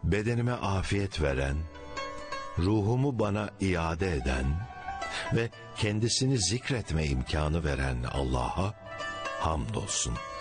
bedenime afiyet veren, ruhumu bana iade eden ve kendisini zikretme imkanı veren Allah'a hamdolsun.